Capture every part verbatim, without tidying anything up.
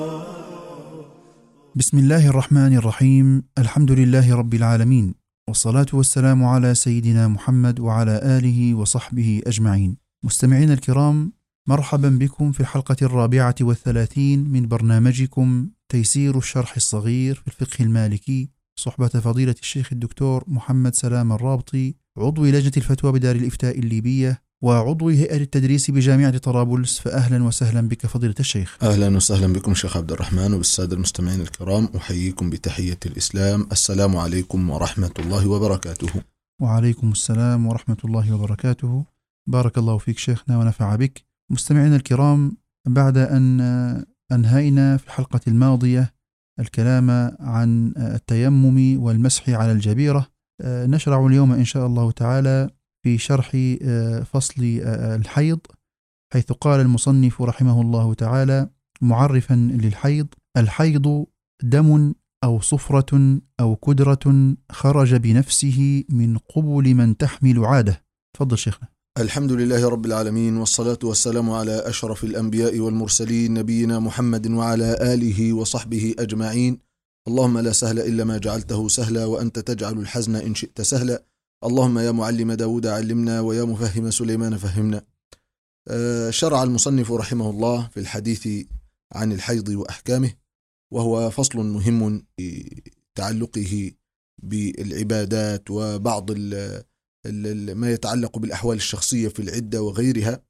بسم الله الرحمن الرحيم. الحمد لله رب العالمين، والصلاة والسلام على سيدنا محمد وعلى آله وصحبه أجمعين. مستمعين الكرام، مرحبا بكم في الحلقة الرابعة والثلاثين من برنامجكم تيسير الشرح الصغير في الفقه المالكي، صحبة فضيلة الشيخ الدكتور محمد سلام الرابطي، عضو لجنة الفتوى بدار الإفتاء الليبية وعضو هيئة التدريس بجامعة طرابلس. فأهلا وسهلا بك فضيلة الشيخ. أهلا وسهلا بكم شيخ عبد الرحمن وبالسادة المستمعين الكرام، أحييكم بتحية الإسلام. السلام عليكم ورحمة الله وبركاته. وعليكم السلام ورحمة الله وبركاته. بارك الله فيك شيخنا ونفع بك. مستمعين الكرام، بعد أن أنهينا في الحلقة الماضية الكلام عن التيمم والمسح على الجبيرة، نشرع اليوم إن شاء الله تعالى في شرح فصل الحيض، حيث قال المصنف رحمه الله تعالى معرفا للحيض: الحيض دم أو صفرة أو كدرة خرج بنفسه من قبل من تحمل عادة. تفضل شيخنا. الحمد لله رب العالمين، والصلاة والسلام على أشرف الأنبياء والمرسلين، نبينا محمد وعلى آله وصحبه أجمعين. اللهم لا سهل إلا ما جعلته سهلا، وأنت تجعل الحزن إن شئت سهلا. اللهم يا معلم داود علمنا، ويا مفهم سليمان فهمنا. شرع المصنف رحمه الله في الحديث عن الحيض وأحكامه، وهو فصل مهم تعلقه بالعبادات وبعض ما يتعلق بالأحوال الشخصية في العدة وغيرها.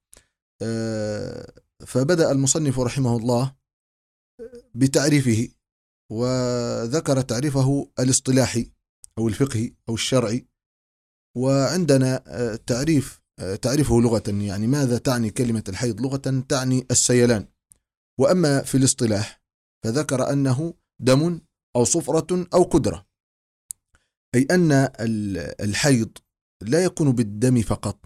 فبدأ المصنف رحمه الله بتعريفه، وذكر تعريفه الاصطلاحي أو الفقهي أو الشرعي. وعندنا تعريف تعريفه لغة، يعني ماذا تعني كلمة الحيض لغة؟ تعني السيلان. وأما في الاصطلاح فذكر أنه دم أو صفرة أو كدرة، أي أن الحيض لا يكون بالدم فقط،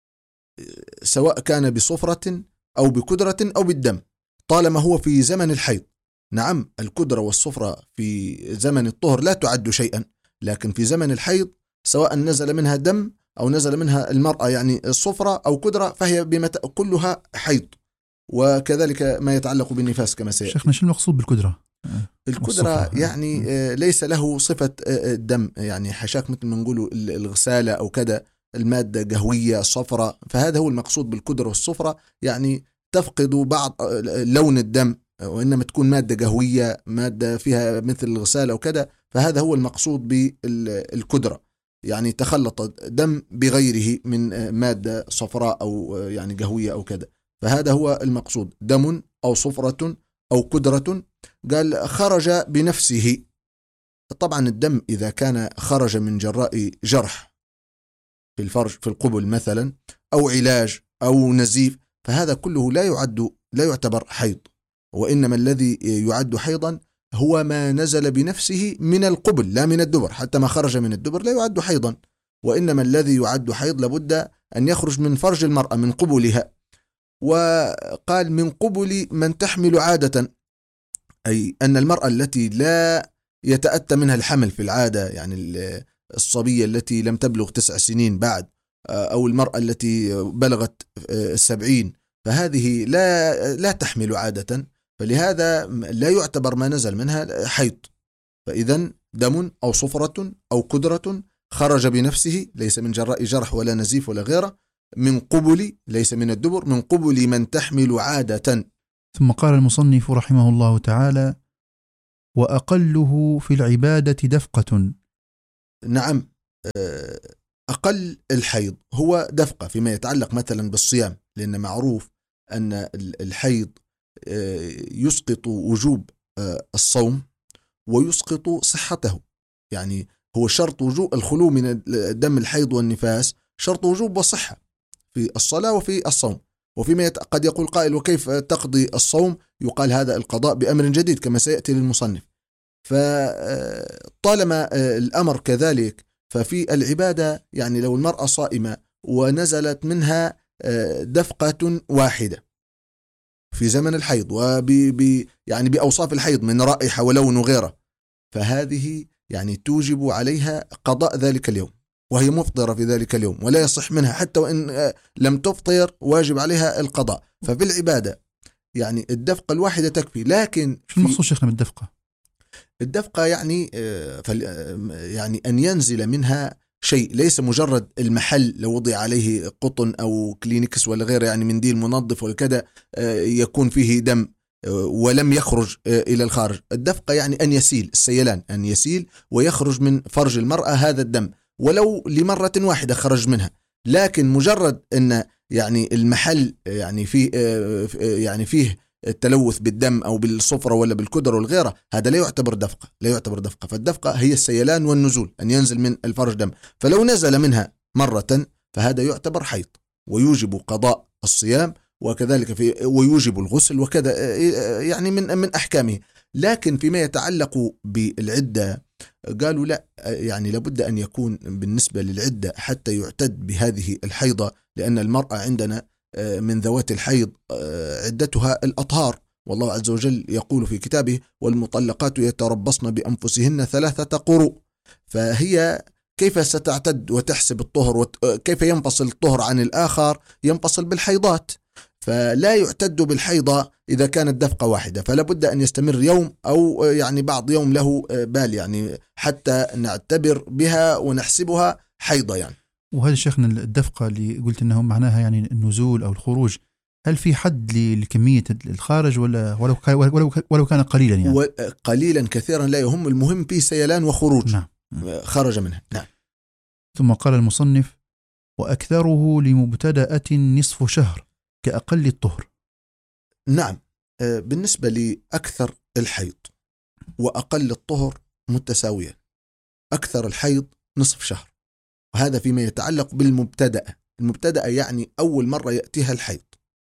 سواء كان بصفرة أو بكدرة أو بالدم، طالما هو في زمن الحيض. نعم، الكدرة والصفرة في زمن الطهر لا تعد شيئا، لكن في زمن الحيض سواء نزل منها دم أو نزل منها المرأة يعني الصفرة أو كدرة، فهي بمت... كلها حيض. وكذلك ما يتعلق بالنفاس كما سيأتي. شيخنا، شو المقصود بالكدرة؟ الكدرة يعني ليس له صفة الدم، يعني حشاك مثل ما نقولوا الغسالة أو كذا، المادة قهوية صفرة، فهذا هو المقصود بالكدرة والصفرة، يعني تفقد بعض لون الدم، وإنما تكون مادة قهوية، مادة فيها مثل الغسالة أو كذا، فهذا هو المقصود بالكدرة، يعني تخلط دم بغيره من مادة صفراء أو يعني قهوية أو كذا، فهذا هو المقصود، دم أو صفرة أو كدرة. قال خرج بنفسه. طبعا الدم إذا كان خرج من جراء جرح في الفرج في القبل مثلا، أو علاج أو نزيف، فهذا كله لا يعد لا يعتبر حيض، وإنما الذي يعد حيضا هو ما نزل بنفسه من القبل لا من الدبر. حتى ما خرج من الدبر لا يعد حيضا، وإنما الذي يعد حيض لابد أن يخرج من فرج المرأة من قبلها. وقال من قبل من تحمل عادة، أي أن المرأة التي لا يتأتى منها الحمل في العادة، يعني الصبية التي لم تبلغ تسع سنين بعد، أو المرأة التي بلغت السبعين، فهذه لا لا تحمل عادة، فلهذا لا يعتبر ما نزل منها حيض. فإذن دم أو صفرة أو كدرة خرج بنفسه، ليس من جراء جرح ولا نزيف ولا غيره، من قبل ليس من الدبر، من قبل من تحمل عادة. ثم قال المصنف رحمه الله تعالى: وأقله في العبادة دفقة. نعم، أقل الحيض هو دفقة فيما يتعلق مثلا بالصيام، لأن معروف أن الحيض يسقط وجوب الصوم ويسقط صحته، يعني هو شرط وجوب الخلو من دم الحيض والنفاس، شرط وجوب وصحة في الصلاة وفي الصوم. وفيما قد يقول قائل: وكيف تقضي الصوم؟ يقال هذا القضاء بأمر جديد كما سيأتي للمصنف. فطالما الأمر كذلك، ففي العبادة يعني لو المرأة صائمة ونزلت منها دفقة واحدة في زمن الحيض وب يعني بأوصاف الحيض من رائحة ولون وغيره، فهذه يعني توجب عليها قضاء ذلك اليوم، وهي مفطرة في ذلك اليوم، ولا يصح منها حتى وإن لم تفطر واجب عليها القضاء. ففي العبادة يعني الدفقة الواحدة تكفي. لكن شو المقصود شيخنا بالدفقة؟ الدفقة يعني يعني أن ينزل منها شيء، ليس مجرد المحل لو وضع عليه قطن أو كلينكس ولا غيره، يعني منديل منظف ولا كذا يكون فيه دم ولم يخرج إلى الخارج. الدفقة يعني أن يسيل، السيلان أن يسيل ويخرج من فرج المرأة هذا الدم ولو لمرة واحدة خرج منها. لكن مجرد أن يعني المحل يعني فيه يعني فيه التلوث بالدم أو بالصفرة ولا بالكدر والغيرة، هذا لا يعتبر دفقة، لا يعتبر دفقة. فالدفقة هي السيلان والنزول، أن ينزل من الفرج دم. فلو نزل منها مرة فهذا يعتبر حيض ويوجب قضاء الصيام، وكذلك في ويوجب الغسل وكذا، يعني من من أحكامه. لكن فيما يتعلق بالعدة قالوا لا، يعني لابد أن يكون بالنسبة للعدة حتى يعتد بهذه الحيضة، لأن المرأة عندنا من ذوات الحيض عدتها الأطهار، والله عز وجل يقول في كتابه: والمطلقات يتربصن بأنفسهن ثلاثة قروء. فهي كيف ستعتد وتحسب الطهر؟ كيف ينفصل الطهر عن الآخر؟ ينفصل بالحيضات، فلا يعتد بالحيضة إذا كانت دفقة واحدة، فلا بد أن يستمر يوم أو يعني بعض يوم له بال، يعني حتى نعتبر بها ونحسبها حيضة يعني. وهذا شيخنا الدفقة اللي قلت أنه معناها يعني النزول أو الخروج، هل في حد لكمية الخارج ولا ولو كان ولو ولو كان قليلا يعني؟ قليلا كثيرا لا يهم، المهم في سيلان وخروج. نعم. خرج منها. نعم. ثم قال المصنف: وأكثره لمبتدأة نصف شهر كأقل الطهر. نعم، بالنسبة لأكثر الحيض وأقل الطهر متساوية. أكثر الحيض نصف شهر، وهذا فيما يتعلق بالمبتدأة. المبتدأة يعني أول مرة يأتيها الحيض،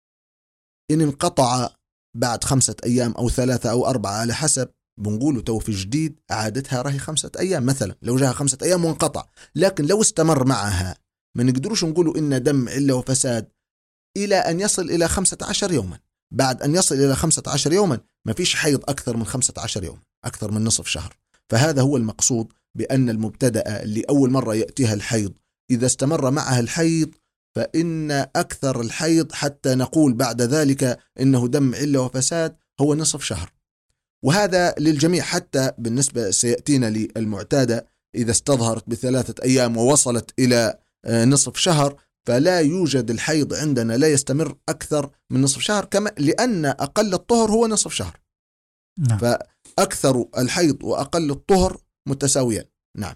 إن انقطع بعد خمسة أيام أو ثلاثة أو أربعة على حسب، بنقوله تو في جديد عادتها راهي خمسة أيام مثلا، لو جاها خمسة أيام وانقطع. لكن لو استمر معها ما نقدروش نقوله إن دم علة وفساد إلى أن يصل إلى خمسة عشر يوما. بعد أن يصل إلى خمسة عشر يوما ما فيش حيض أكثر من خمسة عشر يوم، أكثر من نصف شهر. فهذا هو المقصود بأن المبتدأة اللي أول مرة يأتيها الحيض إذا استمر معها الحيض فإن أكثر الحيض حتى نقول بعد ذلك إنه دم علة وفساد هو نصف شهر. وهذا للجميع، حتى بالنسبة سيأتينا للمعتادة إذا استظهرت بثلاثة أيام ووصلت إلى نصف شهر فلا يوجد الحيض عندنا، لا يستمر أكثر من نصف شهر، كما لأن أقل الطهر هو نصف شهر. نعم. فأكثر الحيض وأقل الطهر متساويا. نعم.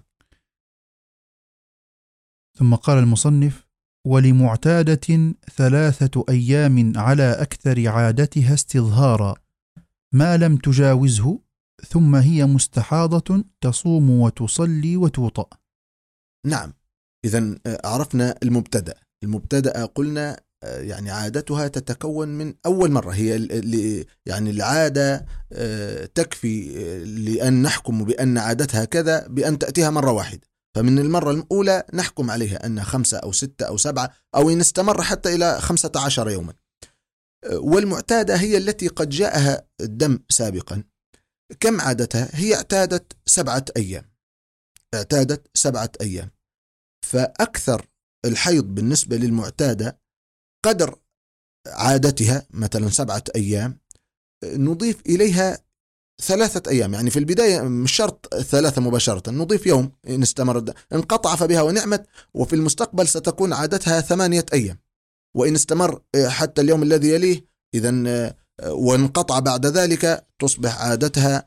ثم قال المصنف: ولمعتادة ثلاثة أيام على أكثر عادتها استظهارا ما لم تجاوزه، ثم هي مستحاضة تصوم وتصلي وتوطأ. نعم، إذن عرفنا المبتدأ. المبتدأ قلنا يعني عادتها تتكون من أول مرة، هي يعني العادة تكفي لأن نحكم بأن عادتها كذا بأن تأتيها مرة واحدة، فمن المرة الأولى نحكم عليها أنها خمسة أو ستة أو سبعة أو إن استمر حتى إلى خمسة عشر يوما. والمعتادة هي التي قد جاءها الدم سابقا. كم عادتها؟ هي اعتادت سبعة أيام، اعتادت سبعة أيام. فأكثر الحيض بالنسبة للمعتادة قدر عادتها مثلا سبعة أيام، نضيف إليها ثلاثة أيام. يعني في البداية مش شرط ثلاثة مباشرة، نضيف يوم إن استمر، انقطع فبها ونعمت. وفي المستقبل ستكون عادتها ثمانية أيام، وإن استمر حتى اليوم الذي يليه إذن وانقطع بعد ذلك تصبح عادتها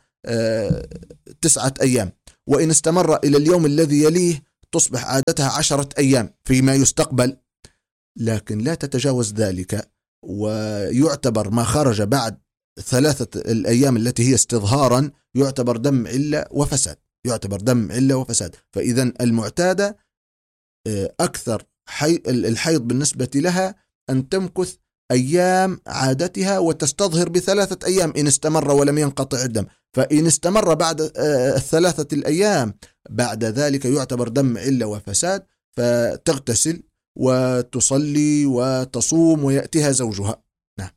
تسعة أيام، وإن استمر إلى اليوم الذي يليه تصبح عادتها عشرة أيام فيما يستقبل. لكن لا تتجاوز ذلك، ويعتبر ما خرج بعد ثلاثة الأيام التي هي استظهارا يعتبر دم علة وفساد، يعتبر دم علة وفساد. فإذا المعتادة أكثر حي... الحيض بالنسبة لها أن تمكث أيام عادتها وتستظهر بثلاثة أيام إن استمر ولم ينقطع الدم. فإن استمر بعد الثلاثة الأيام بعد ذلك يعتبر دم علة وفساد، فتغتسل وتصلي وتصوم ويأتيها زوجها. نعم.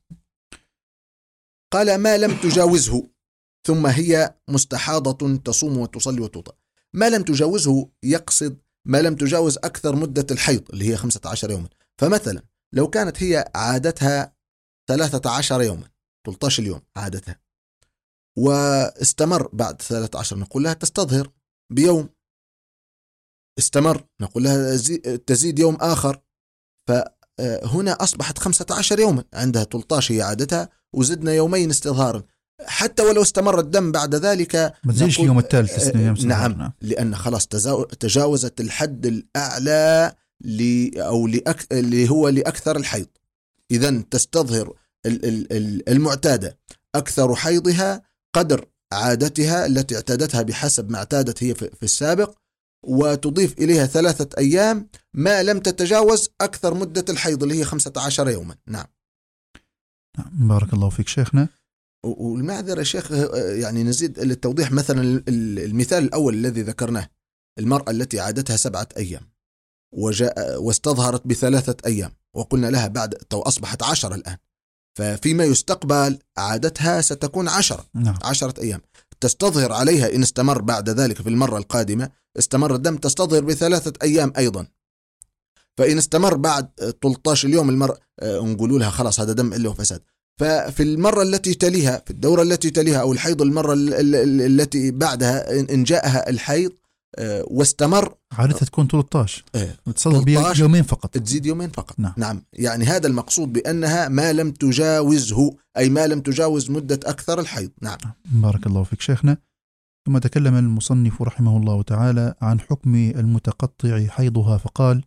قال: ما لم تجاوزه، ثم هي مستحاضة تصوم وتصلي وتوطأ. ما لم تجاوزه يقصد ما لم تجاوز أكثر مدة الحيض اللي هي خمسة عشر يوما. فمثلا لو كانت هي عادتها ثلاثة عشر يوما ثلاثة عشر يوم عادتها، واستمر بعد ثلاثة عشر نقول لها تستظهر بيوم، استمر نقول لها تزيد يوم آخر، فهنا أصبحت خمسة عشر يوما، عندها ثلاثة عشر هي عادتها وزدنا يومين استظهارا. حتى ولو استمر الدم بعد ذلك ما تزيدش اليوم الثالث. نعم، لأن خلاص تجاوزت الحد الأعلى أو لأك... اللي هو لأكثر الحيض. إذن تستظهر المعتادة أكثر حيضها قدر عادتها التي اعتادتها بحسب ما اعتادت هي في السابق، وتضيف إليها ثلاثة أيام ما لم تتجاوز أكثر مدة الحيض اللي هي خمسة عشر يوما. نعم. بارك الله فيك شيخنا. والمعذرة شيخ يعني نزيد للتوضيح، مثلا المثال الأول الذي ذكرناه، المرأة التي عادتها سبعة أيام وجاء واستظهرت بثلاثة أيام، وقلنا لها بعد تو أصبحت عشرة الآن، ففيما يستقبل عادتها ستكون عشرة نعم. عشرة أيام تستظهر عليها. إن استمر بعد ذلك في المرة القادمة استمر الدم تستظهر بثلاثة أيام أيضا. فإن استمر بعد ثلاثة عشر يوم المرأة نقول لها خلاص هذا دم إلا وفساد. ففي المرة التي تليها، في الدورة التي تليها أو الحيض المرة التي بعدها إن جاءها الحيض واستمر عادتها تكون ثلاثة عشر اه تصل يومين فقط، تزيد يومين فقط. نعم. نعم، يعني هذا المقصود بأنها ما لم تجاوزه، أي ما لم تجاوز مدة أكثر الحيض. نعم. بارك الله فيك شيخنا. ثم تكلم المصنف رحمه الله تعالى عن حكم المتقطع حيضها فقال: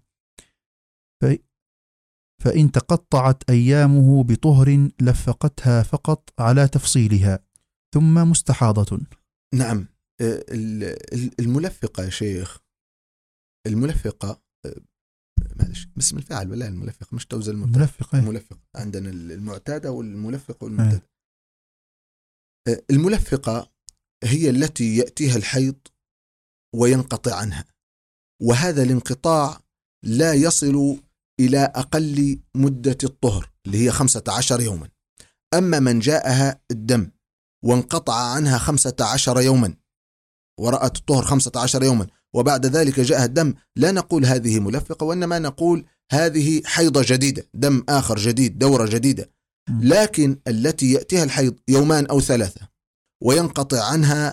فإن تقطعت أيامه بطهر لفقتها فقط على تفصيلها ثم مستحاضة. نعم. الملفقة يا شيخ، الملفقة معلش اسم الفاعل ولا الملفقة مش توزن المبتدأ. الملفقة الملفقة عندنا المعتادة والملفقة والمبتدأ. الملفقة هي التي يأتيها الحيض وينقطع عنها، وهذا الانقطاع لا يصل إلى أقل مدة الطهر اللي هي خمسة عشر يوما. أما من جاءها الدم وانقطع عنها خمسة عشر يوما ورأت الطهر خمسة عشر يوما وبعد ذلك جاءها الدم، لا نقول هذه ملفقة، وإنما نقول هذه حيضة جديدة، دم آخر جديد، دورة جديدة. لكن التي يأتيها الحيض يومان أو ثلاثة وينقطع عنها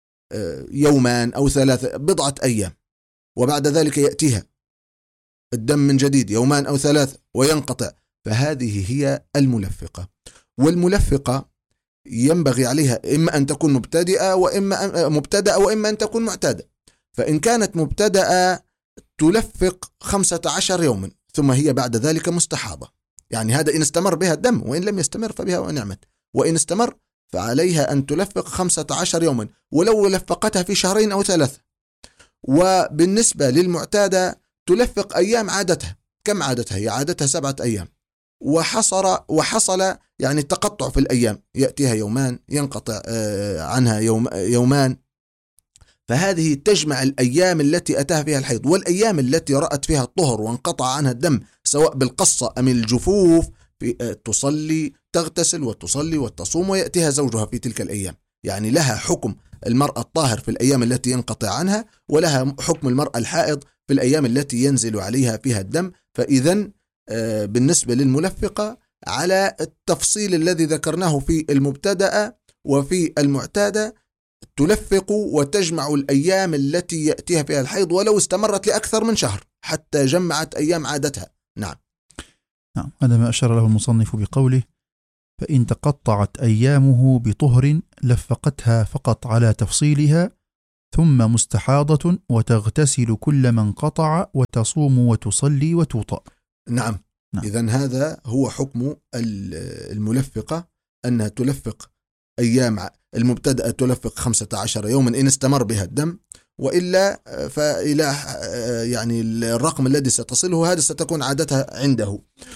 يومان أو ثلاثة بضعة أيام وبعد ذلك يأتيها الدم من جديد يومان أو ثلاثة وينقطع، فهذه هي الملفقة. والملفقة ينبغي عليها إما أن تكون مبتدئة وإما مبتدأة وإما أن تكون معتادة. فإن كانت مبتدأة تلفق خمسة عشر يوما ثم هي بعد ذلك مستحاضة، يعني هذا إن استمر بها الدم، وإن لم يستمر فبها ونعمت. وإن استمر فعليها أن تلفق خمسة عشر يوما ولو لفقتها في شهرين أو ثلاثة. وبالنسبة للمعتادة تلفق أيام عادتها. كم عادتها؟ هي عادتها سبعة أيام وحصل وحصل يعني تقطع في الأيام، يأتيها يومان ينقطع عنها يوم يومان، فهذه تجمع الأيام التي أتاها فيها الحيض والأيام التي رأت فيها الطهر وانقطع عنها الدم سواء بالقصة أم الجفوف، تصلي تغتسل وتصلي وتصوم ويأتيها زوجها في تلك الأيام. يعني لها حكم المرأة الطاهر في الأيام التي ينقطع عنها، ولها حكم المرأة الحائض في الأيام التي ينزل عليها فيها الدم. فإذن بالنسبة للملفقة على التفصيل الذي ذكرناه في المبتدأ وفي المعتادة، تلفق وتجمع الأيام التي يأتيها فيها الحيض ولو استمرت لأكثر من شهر حتى جمعت أيام عادتها. نعم. نعم، هذا ما أشار له المصنف بقوله: فإن تقطعت أيامه بطهر لفقتها فقط على تفصيلها ثم مستحاضة وتغتسل كل من قطع وتصوم وتصلي وتوطأ. نعم, نعم. إذن هذا هو حكم الملفقة، أنها تلفق أيام المبتدأ تلفق خمسة عشر يوما إن استمر بها الدم، وإلا فإلى يعني الرقم الذي ستصله هذا ستكون عادتها عنده.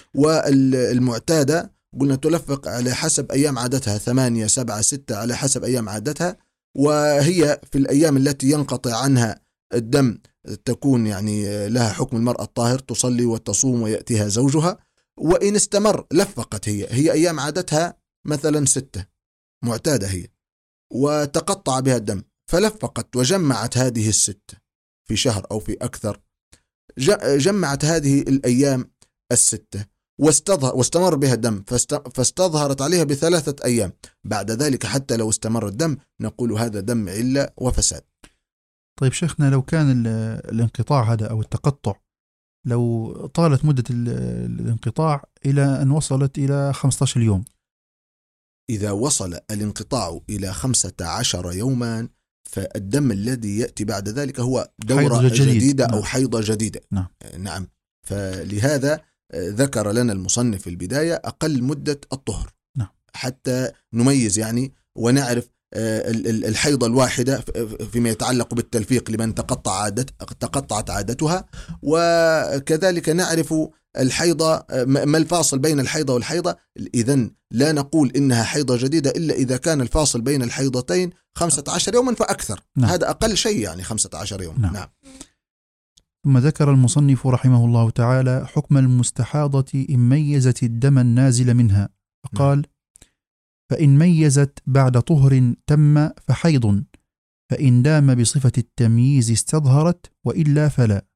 والمعتادة قلنا تلفق على حسب أيام عادتها، ثمانية سبعة ستة على حسب أيام عادتها، وهي في الأيام التي ينقطع عنها الدم تكون يعني لها حكم المرأة الطاهر، تصلي وتصوم ويأتيها زوجها. وإن استمر لفقت هي هي أيام عادتها مثلا ستة معتادة هي وتقطع بها الدم فلفقت وجمعت هذه الستة في شهر أو في أكثر، جمعت هذه الأيام الستة واستظهر واستمر بها الدم فاستظهرت عليها بثلاثة أيام، بعد ذلك حتى لو استمر الدم نقول هذا دم علة وفساد. طيب شيخنا، لو كان الانقطاع هذا أو التقطع لو طالت مدة الانقطاع إلى أن وصلت إلى خمسة عشر يوم، إذا وصل الانقطاع إلى خمسة عشر يوما فالدم الذي يأتي بعد ذلك هو دورة جديدة أو حيضة جديدة. نعم. نعم. فلهذا ذكر لنا المصنف في البداية أقل مدة الطهر. نعم. حتى نميز يعني ونعرف الحيضة الواحدة فيما يتعلق بالتلفيق لمن تقطع عادت تقطعت عادتها، وكذلك نعرف الحيضة ما الفاصل بين الحيضة والحيضة. إذن لا نقول إنها حيضة جديدة إلا إذا كان الفاصل بين الحيضتين خمسة عشر يوما فأكثر. نعم. هذا أقل شيء يعني خمسة عشر يوم. نعم. نعم. ثم ذكر المصنف رحمه الله تعالى حكم المستحاضة إن ميزت الدم النازل منها، فقال: نعم. فإن ميزت بعد طهر تم فحيض، فإن دام بصفة التمييز استظهرت، وإلا فلا.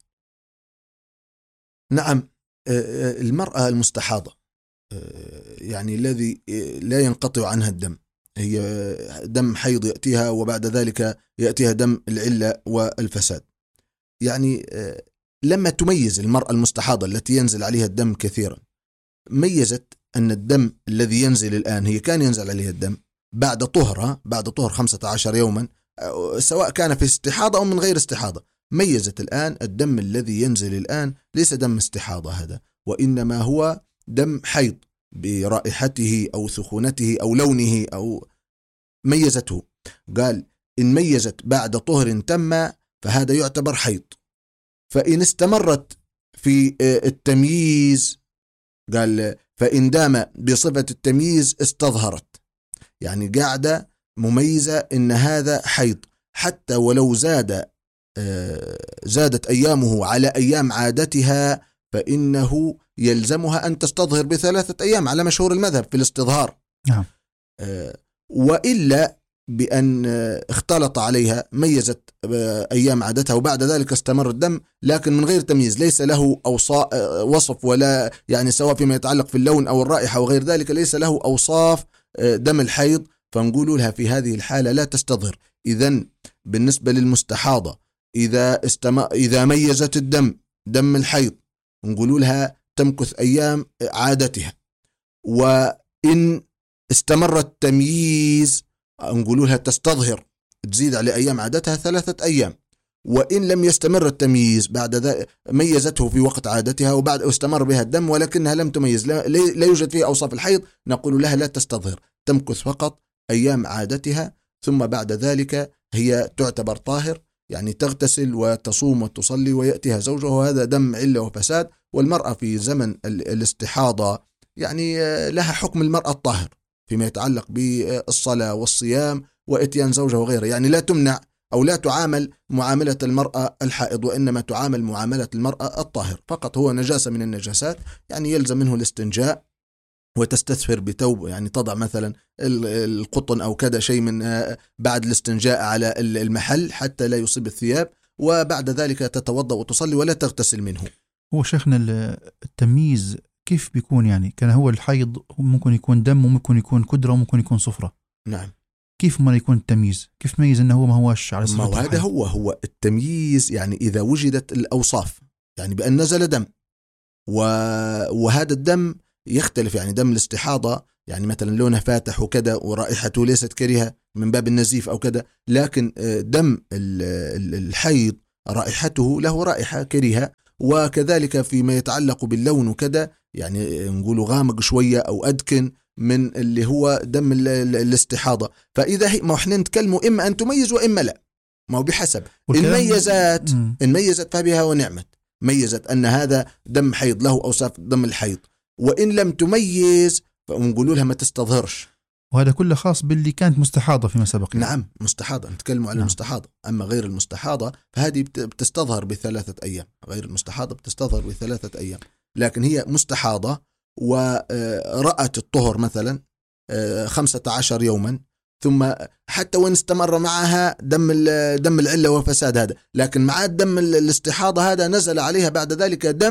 نعم. المرأة المستحاضة يعني الذي لا ينقطع عنها الدم، هي دم حيض يأتيها وبعد ذلك يأتيها دم العلة والفساد. يعني لما تميز المرأة المستحاضة التي ينزل عليها الدم كثيرا، ميزت أن الدم الذي ينزل الآن هي كان ينزل عليها الدم بعد طهرها بعد طهر خمسة عشر يوما، سواء كان في استحاضة أو من غير استحاضة. ميزت الآن الدم الذي ينزل الآن ليس دم استحاضة هذا، وإنما هو دم حيض برائحته أو سخونته أو لونه أو ميزته. قال: إن ميزت بعد طهر تم فهذا يعتبر حيض. فإن استمرت في التمييز قال: فإن دام بصفة التمييز استظهرت، يعني قاعدة مميزة إن هذا حيض، حتى ولو زاد زادت أيامه على أيام عادتها فإنه يلزمها أن تستظهر بثلاثة أيام على مشهور المذهب في الاستظهار. نعم. وإلا بأن اختلط عليها ميزت أيام عادتها وبعد ذلك استمر الدم لكن من غير تمييز، ليس له أوصاف وصف ولا يعني سواء فيما يتعلق في اللون أو الرائحة وغير ذلك، ليس له أوصاف دم الحيض، فنقول لها في هذه الحالة لا تستظهر. إذن بالنسبة للمستحاضة إذا استم... إذا ميزت الدم دم الحيض نقول لها تمكث أيام عادتها، وإن استمر التمييز نقول لها تستظهر تزيد على أيام عادتها ثلاثة أيام. وإن لم يستمر التمييز بعد ذلك ميزته في وقت عادتها وبعد استمر بها الدم ولكنها لم تميز لا, لا يوجد فيها أوصاف الحيض، نقول لها لا تستظهر، تمكث فقط أيام عادتها، ثم بعد ذلك هي تعتبر طاهر، يعني تغتسل وتصوم وتصلي ويأتيها زوجها، وهذا دم علة وفساد. والمرأة في زمن الاستحاضة يعني لها حكم المرأة الطاهر فيما يتعلق بالصلاة والصيام وإتيان زوجها وغيره، يعني لا تمنع أو لا تعامل معاملة المرأة الحائض، وإنما تعامل معاملة المرأة الطاهر، فقط هو نجاسة من النجاسات يعني يلزم منه الاستنجاء وتستثفر بتوب، يعني تضع مثلا القطن أو كذا شيء من بعد الاستنجاء على المحل حتى لا يصيب الثياب، وبعد ذلك تتوضأ وتصلي ولا تغتسل منه. هو شيخنا التمييز كيف بيكون؟ يعني كان هو الحيض ممكن يكون دم وممكن يكون كدرة وممكن يكون صفرة. نعم. كيف ما يكون التمييز؟ كيف ميز انه هو ما هوش على صفة الحيض؟ هذا هو هو التمييز، يعني إذا وجدت الأوصاف، يعني بأن نزل دم وهذا الدم يختلف، يعني دم الاستحاضة يعني مثلا لونه فاتح وكذا ورائحته ليست كريهة من باب النزيف أو كذا، لكن دم الحيض رائحته له رائحة كريهة، وكذلك فيما يتعلق باللون وكذا يعني نقول غامق شوية أو أدكن من اللي هو دم الاستحاضة. فإذا ما احنا نتكلموا إما أن تميز وإما لا، ما هو بحسب إن ميزت إن ميزت فبها ونعمت، ميزت أن هذا دم حيض له أوصاف دم الحيض، وإن لم تميز فنقول لها ما تستظهرش. وهذا كله خاص باللي كانت مستحاضة فيما سبق. نعم مستحاضة، نتكلم على نعم. المستحاضة. أما غير المستحاضة فهذه بتستظهر بثلاثة أيام، غير المستحاضة بتستظهر بثلاثة أيام، لكن هي مستحاضة ورأت الطهر مثلا خمسة عشر يوما، ثم حتى وإن استمر معها دم دم العلة وفساد هذا، لكن مع دم الاستحاضة هذا نزل عليها بعد ذلك دم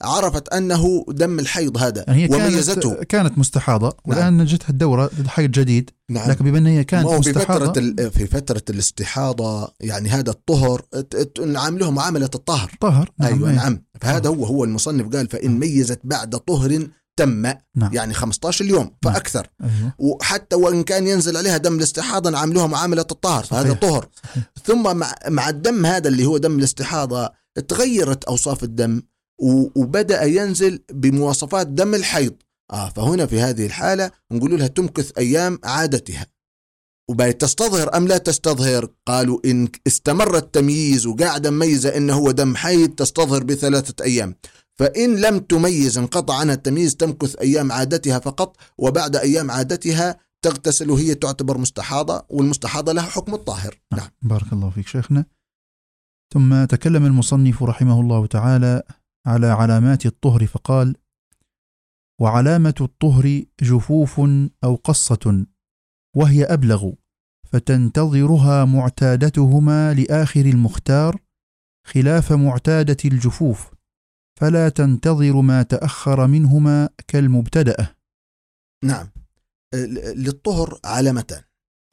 عرفت أنه دم الحيض هذا يعني هي وميزته. كانت, كانت مستحاضة والآن نعم. جتها الدورة حيض جديد. نعم. لكن بما أن هي كانت مستحاضة في فترة, في فترة الاستحاضة يعني هذا الطهر نعامله معاملة الطهر طهر. نعم. أيوة نعم. فهذا هو هو المصنف قال فإن ميزت بعد طهر تم. نعم. يعني خمسة عشر يوم فأكثر. نعم. أيوة. وحتى وإن كان ينزل عليها دم الاستحاضة نعاملها معاملة الطهر فهذا طهر. صحيح. ثم مع, مع الدم هذا اللي هو دم الاستحاضة تغيرت أوصاف الدم وبدأ ينزل بمواصفات دم الحيض. آه فهنا في هذه الحالة نقول لها تمكث أيام عادتها. وبقت تستظهر أم لا تستظهر؟ قالوا إن استمر التمييز وقاعدة مميزة إنه هو دم حيض تستظهر بثلاثة أيام. فإن لم تميز انقطع عنها التمييز تمكث أيام عادتها فقط، وبعد أيام عادتها تغتسل وهي تعتبر مستحاضة، والمستحاضة لها حكم الطاهر. نعم. بارك الله فيك شيخنا. ثم تكلم المصنف رحمه الله تعالى على علامات الطهر فقال: وعلامة الطهر جفوف أو قصة وهي أبلغ، فتنتظرها معتادتهما لآخر المختار خلاف معتادة الجفوف، فلا تنتظر ما تأخر منهما كالمبتدأة. نعم. للطهر علامتان،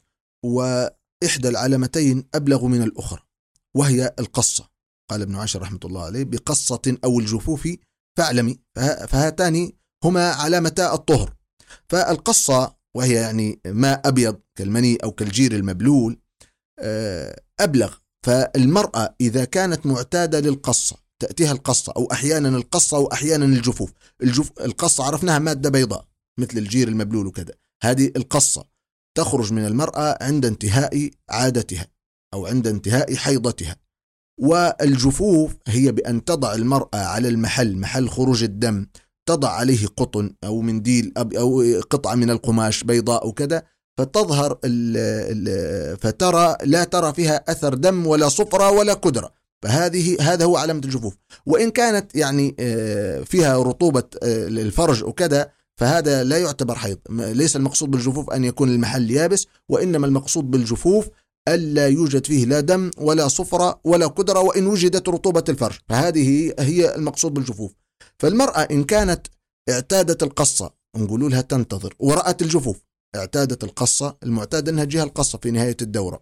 وإحدى العلامتين أبلغ من الأخرى وهي القصة. قال ابن عاشر رحمة الله عليه: بقصة أو الجفوف فاعلمي. فهاتان هما علامتا الطهر. فالقصة وهي يعني ماء أبيض كالمني أو كالجير المبلول أبلغ. فالمرأة إذا كانت معتادة للقصة تأتيها القصة، أو أحيانا القصة وأحيانا الجفوف. الجف... القصة عرفناها مادة بيضاء مثل الجير المبلول وكذا. هذه القصة تخرج من المرأة عند انتهاء عادتها أو عند انتهاء حيضتها. والجفوف هي بأن تضع المرأة على المحل محل خروج الدم، تضع عليه قطن أو منديل أو قطعة من القماش بيضاء وكذا، فتظهر ال ال فترى لا ترى فيها أثر دم ولا صفرة ولا كدرة. فهذه هذا هو علامة الجفوف. وإن كانت يعني فيها رطوبة الفرج وكذا فهذا لا يعتبر حيض. ليس المقصود بالجفوف أن يكون المحل يابس، وإنما المقصود بالجفوف ألا يوجد فيه لا دم ولا صفرة ولا كدرة، وإن وجدت رطوبة الفرج. فهذه هي المقصود بالجفوف. فالمرأة إن كانت اعتادت القصة نقول لها تنتظر، ورأت الجفوف اعتادت القصة، المعتاد أنها تجيها القصة في نهاية الدورة،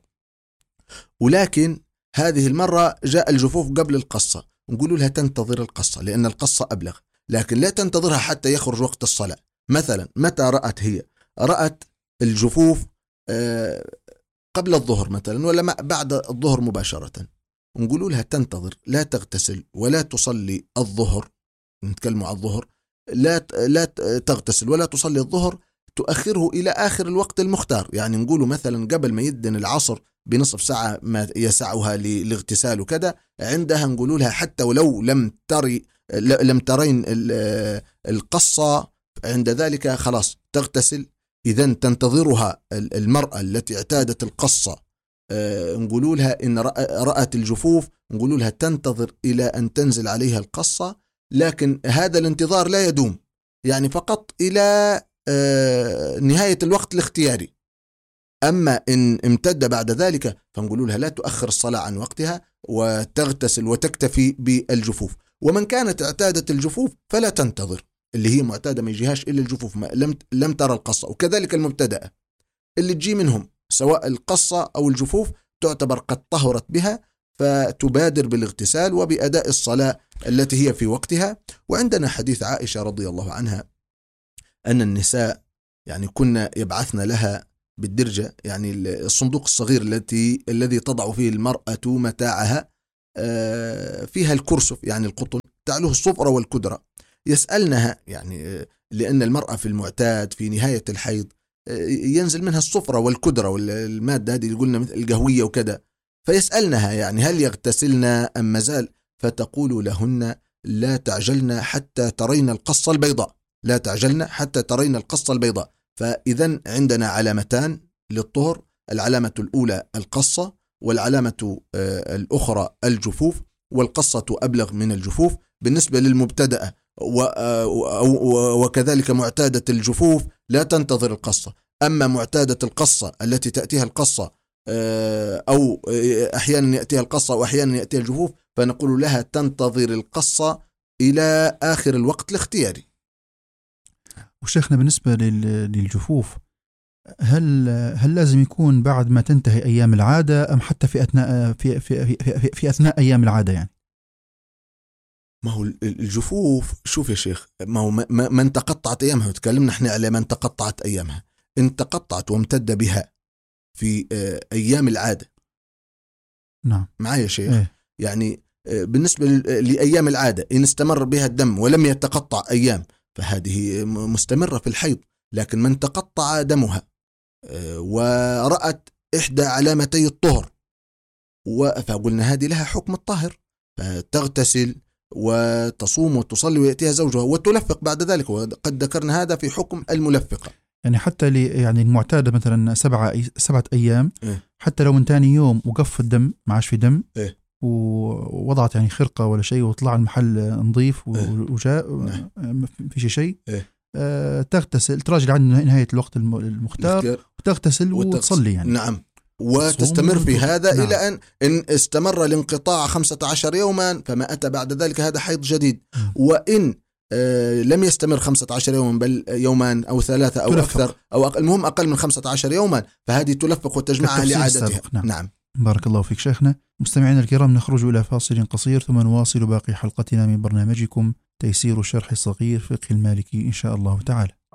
ولكن هذه المرة جاء الجفوف قبل القصة، نقول لها تنتظر القصة لأن القصة أبلغ، لكن لا تنتظرها حتى يخرج وقت الصلاة. مثلا متى رأت هي؟ رأت الجفوف قبل الظهر مثلا ولا بعد الظهر مباشرة، نقول لها تنتظر، لا تغتسل ولا تصلي الظهر. نتكلم عن الظهر، لا لا تغتسل ولا تصلي الظهر، تؤخره إلى آخر الوقت المختار. يعني نقول مثلا قبل ما يدن العصر بنصف ساعة ما يسعها للاغتسال وكذا، عندها نقول لها حتى ولو لم تري لم ترين القصة، عند ذلك خلاص تغتسل. إذن تنتظرها المرأة التي اعتادت القصة، نقول لها إن رأت الجفوف نقول لها تنتظر إلى أن تنزل عليها القصة، لكن هذا الانتظار لا يدوم، يعني فقط إلى نهاية الوقت الاختياري. أما إن امتد بعد ذلك فنقول لها لا تؤخر الصلاة عن وقتها وتغتسل وتكتفي بالجفوف. ومن كانت اعتادت الجفوف فلا تنتظر، اللي هي معتادة ما يجيهاش إلا الجفوف، ما لم لم ترى القصة. وكذلك المبتدأة اللي تجي منهم سواء القصة أو الجفوف تعتبر قد طهرت بها، فتبادر بالاغتسال وبأداء الصلاة التي هي في وقتها. وعندنا حديث عائشة رضي الله عنها أن النساء يعني كنا يبعثن لها بالدرجة، يعني الصندوق الصغير التي الذي تضع فيه المرأة متاعها، فيها الكرسف يعني القطن تعلوه الصفرة والكدرة. يسألنها يعني لأن المرأة في المعتاد في نهاية الحيض ينزل منها الصفرة والكدرة والمادة هذه اللي قلنا مثل القهوية وكذا، فيسألنها يعني هل يغتسلنا أم مازال؟ فتقول لهن لا تعجلن حتى ترين القصة البيضاء، لا تعجلن حتى ترين القصة البيضاء. فإذن عندنا علامتان للطهر، العلامة الأولى القصة، والعلامة الأخرى الجفوف، والقصة أبلغ من الجفوف بالنسبة للمبتدأة، وكذلك معتادة الجفوف لا تنتظر القصة. أما معتادة القصة التي تأتيها القصة أو أحيانا يأتيها القصة وأحيانا يأتيها الجفوف فنقول لها تنتظر القصة إلى آخر الوقت الاختياري. وشيخنا بالنسبة للجفوف، هل هل لازم يكون بعد ما تنتهي أيام العادة أم حتى في أثناء في في في, في, في أثناء أيام العادة يعني؟ ما هو الجفوف، شوف يا شيخ، ما هو من تقطعت أيامها، وتكلمنا احنا على من تقطعت أيامها، إن تقطعت وامتد بها في أيام العادة. نعم معايا يا شيخ. إيه؟ يعني بالنسبة لأيام العادة إن استمر بها الدم ولم يتقطع أيام فهذه مستمرة في الحيض. لكن من تقطع دمها ورأت إحدى علامتي الطهر فقلنا هذه لها حكم الطاهر، فتغتسل وتصوم وتصلي ويأتيها زوجها وتلفق بعد ذلك، وقد ذكرنا هذا في حكم الملفقة. يعني حتى لي يعني المعتادة مثلا سبعة سبعة أيام إيه؟ حتى لو من تاني يوم وقف الدم ما عاش في دم، إيه؟ ووضعت يعني خرقة ولا شيء وطلع المحل نظيف وجاء نعم. في شيء شيء إيه؟ آه تغتسل، تراجع عن نهاية الوقت المختار وتغتسل وتصلي يعني. نعم، وتستمر في هذا. نعم. إلى أن إن استمر الانقطاع خمسة عشر يوما فما أتى بعد ذلك هذا حيض جديد. م. وإن آه لم يستمر خمسة عشر يوما بل يومان أو ثلاثة أو تلفق. أكثر أو أقل، المهم أقل من خمسة عشر يوما، فهذه تلفق وتجمعها لعادتها. نعم. نعم. بارك الله فيك شيخنا. مستمعينا الكرام، نخرج إلى فاصل قصير ثم نواصل باقي حلقتنا من برنامجكم تيسير الشرح الصغير فقه المالكي إن شاء الله تعالى.